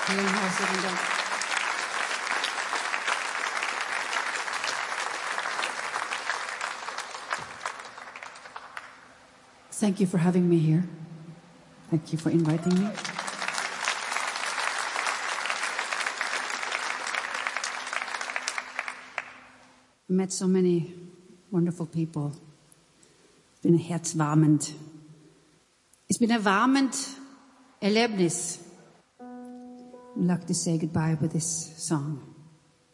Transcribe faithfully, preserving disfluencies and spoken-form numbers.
Vielen herzlichen Dank. Thank you for having me here. Thank you for inviting me. I met so many wonderful people. It's been herzwarmend. It's been a warmend Erlebnis. I'd like to say goodbye with this song.